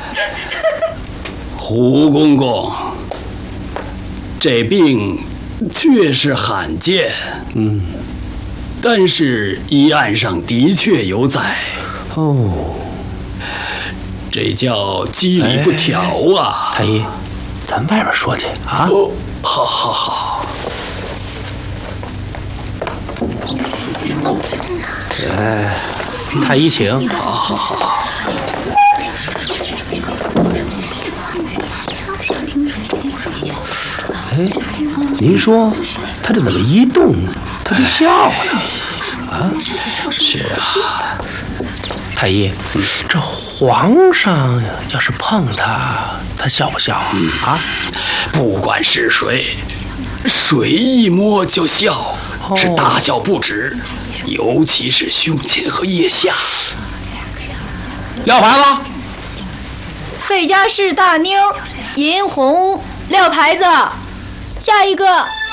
胡公公，这病确实罕见，但是医案上的确有载。这叫机理不调啊！ 太医，咱外边说去啊！ 好。 太医请。 好。 您说他这怎么一动他就笑呢？啊？ 是啊。 太医，这皇上要是碰他笑不笑啊？ 不管是谁，水一摸就笑，是大笑不止，尤其是胸前和腋下。 撂牌子。 费家氏大妞，银红，撂牌子。下一个。